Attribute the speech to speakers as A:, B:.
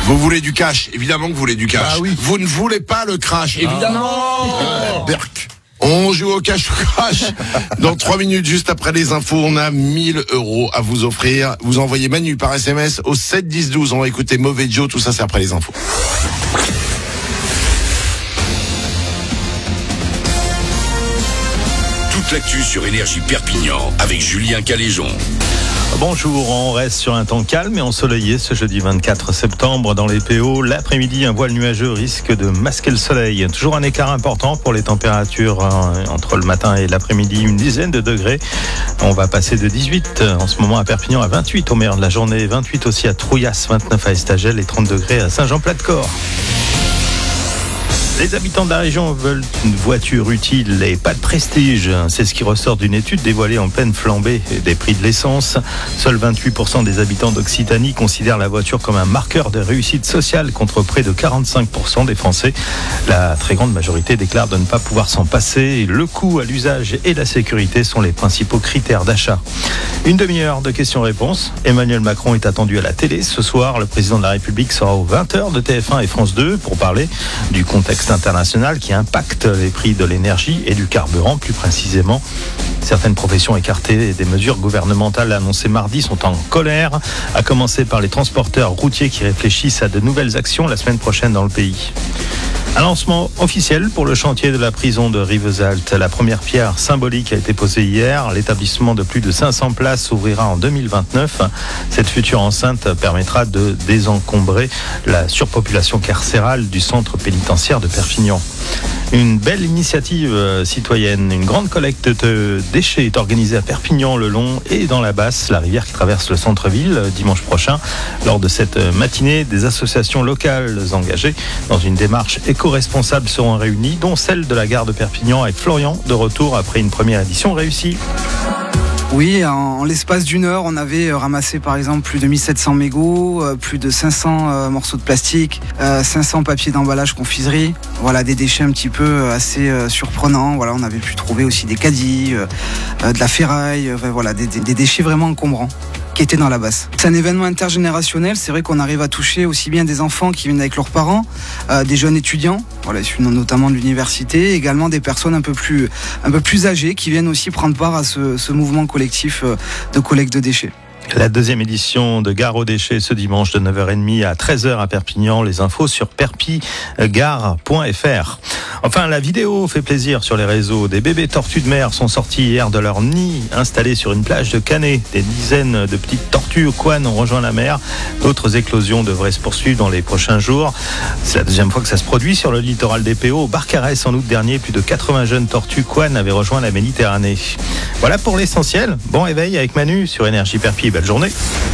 A: Vous voulez du cash? Évidemment que vous voulez du cash.
B: Ah oui.
A: Vous ne voulez pas le crash?
C: Évidemment.
A: Berk. On joue au cash ou crash. Dans 3 minutes, juste après les infos, on a 1000 € à vous offrir. Vous envoyez Manu par SMS au 7 10 12. On va écouter Mauvais Joe. Tout ça, c'est après les infos.
D: Toute l'actu sur Énergie Perpignan avec Julien Caléjon.
E: Bonjour, on reste sur un temps calme et ensoleillé ce jeudi 24 septembre dans les PO. L'après-midi, un voile nuageux risque de masquer le soleil. Toujours un écart important pour les températures entre le matin et l'après-midi, une dizaine de degrés. On va passer de 18 en ce moment à Perpignan à 28 au meilleur de la journée, 28 aussi à Trouillas, 29 à Estagel et 30 degrés à Saint-Jean-Plat-de-Corps. Les habitants de la région veulent une voiture utile et pas de prestige. C'est ce qui ressort d'une étude dévoilée en pleine flambée des prix de l'essence. Seuls 28% des habitants d'Occitanie considèrent la voiture comme un marqueur de réussite sociale contre près de 45% des Français. La très grande majorité déclare de ne pas pouvoir s'en passer. Le coût à l'usage et la sécurité sont les principaux critères d'achat. Une demi-heure de questions-réponses. Emmanuel Macron est attendu à la télé. Ce soir, le président de la République sera aux 20h de TF1 et France 2 pour parler du contexte international qui impacte les prix de l'énergie et du carburant plus précisément. Certaines professions écartées des mesures gouvernementales annoncées mardi sont en colère, à commencer par les transporteurs routiers qui réfléchissent à de nouvelles actions la semaine prochaine dans le pays. Un lancement officiel pour le chantier de la prison de Rivesaltes. La première pierre symbolique a été posée hier. L'établissement de plus de 500 places ouvrira en 2029. Cette future enceinte permettra de désencombrer la surpopulation carcérale du centre pénitentiaire de Perpignan. Une belle initiative citoyenne, une grande collecte de déchets est organisée à Perpignan, le Long et dans la Basse, la rivière qui traverse le centre-ville, dimanche prochain. Lors de cette matinée, des associations locales engagées dans une démarche éco-responsable seront réunies, dont celle de la gare de Perpignan avec Florian, de retour après une première édition réussie.
F: Oui, en l'espace d'une heure, on avait ramassé par exemple plus de 1700 mégots, plus de 500 morceaux de plastique, 500 papiers d'emballage confiserie. Voilà, des déchets un petit peu assez surprenants. Voilà, on avait pu trouver aussi des caddies, de la ferraille, voilà, des déchets vraiment encombrants qui étaient dans la Basse. C'est un événement intergénérationnel. C'est vrai qu'on arrive à toucher aussi bien des enfants qui viennent avec leurs parents, des jeunes étudiants, voilà, notamment de l'université, également des personnes un peu plus âgées qui viennent aussi prendre part à ce mouvement collectif de collecte de déchets.
E: La deuxième édition de Gare aux déchets ce dimanche de 9h30 à 13h à Perpignan. Les infos sur perpigare.fr. Enfin, la vidéo fait plaisir sur les réseaux. Des bébés tortues de mer sont sortis hier de leur nid installés sur une plage de Canet. Des dizaines de petites tortues au couane ont rejoint la mer. D'autres éclosions devraient se poursuivre dans les prochains jours. C'est la deuxième fois que ça se produit sur le littoral des PO. Au Barcarès, en août dernier, plus de 80 jeunes tortues couane avaient rejoint la Méditerranée. Voilà pour l'essentiel. Bon réveil avec Manu sur Énergie Perpi. Belle journée.